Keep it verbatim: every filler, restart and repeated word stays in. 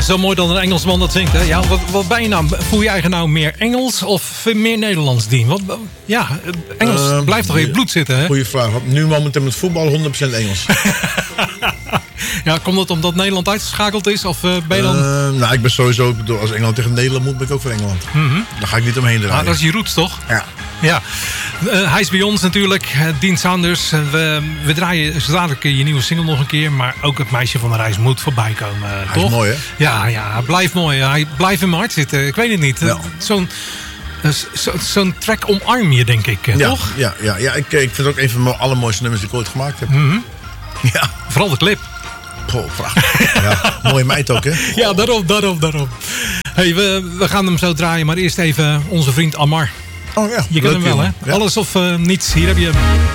zo mooi dan een Engelsman dat zingt. Hè? Ja, wat, wat ben je nou? Voel je eigen nou meer Engels of meer Nederlands dien? Wat, ja, Engels uh, blijft toch in je bloed zitten, hè? Goeie vraag. Nu momenteel met voetbal honderd procent Engels. Ja, komt dat omdat Nederland uitgeschakeld is? Of uh, ben je dan... Uh, nou, ik ben sowieso... Ik bedoel, als Engeland tegen Nederland moet, ben ik ook voor Engeland. Mm-hmm. Daar ga ik niet omheen draaien. Ah, dat is je roots, toch? Ja. Ja. Uh, hij is bij ons natuurlijk, uh, Dean Saunders. Uh, we, we draaien zo dadelijk je nieuwe single nog een keer. Maar ook het meisje van de reis moet voorbij komen, uh, hij toch? Is mooi, hè? Ja, ja, hij blijft mooi. Hij blijft in mijn hart zitten. Ik weet het niet. Ja. Zo'n... Zo, zo'n track omarm je, denk ik, ja, toch? Ja, ja, ja. Ik, ik vind het ook een van mijn allermooiste nummers die ik ooit gemaakt heb. Mm-hmm. Ja. Vooral de clip. Oh, prachtig. Ja, mooie meid ook, hè? Ja, daarom, daarom, daarom. Hey, we, we gaan hem zo draaien, maar eerst even onze vriend Amar. Oh ja. Je kent hem wel, hè? Ja. Alles of uh, niets. Hier heb je hem.